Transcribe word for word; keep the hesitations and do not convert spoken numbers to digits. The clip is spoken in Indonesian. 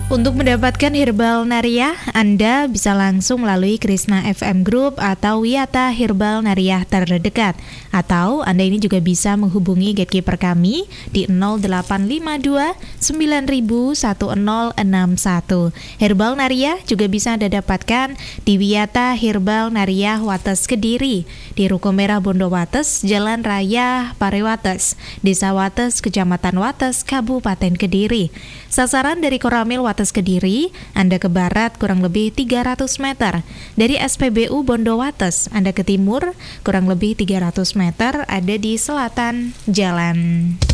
Untuk mendapatkan Herbal Nariah, Anda bisa langsung melalui Krishna F M Group atau Wiyata Herbal Nariah terdekat. Atau Anda ini juga bisa menghubungi gatekeeper kami di nol delapan lima dua sembilan nol satu nol enam satu. Herbal Nariah juga bisa Anda dapatkan di Wiyata Herbal Nariah Wates Kediri, di Ruko Merah Bondo Wates, Jalan Raya Parewates, Desa Wates, Kecamatan Wates, Kabupaten Kediri. Sasaran dari Koramil Wates Kediri, Anda ke barat kurang lebih tiga ratus meter. Dari S P B U Bondo Wates, Anda ke timur kurang lebih tiga ratus meter, ada di selatan jalan.